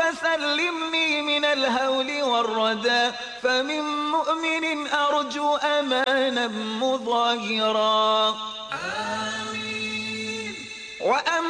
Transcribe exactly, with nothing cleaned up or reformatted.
سلمني من الهول والردى، فمن مؤمن أرجو أمانا مظاهرا. آمين. وأما